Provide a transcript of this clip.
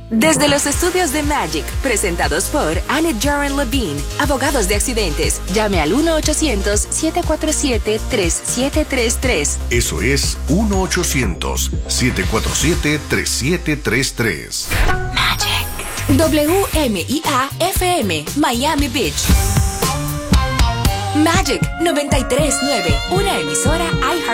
Desde los estudios de Magic, presentados por Annette Jaren Levine, abogados de accidentes. Llame al 1-800-747-3733. Eso es 1-800-747-3733. Magic. WMIA-FM, Miami Beach. Magic 93.9, una emisora iHeart.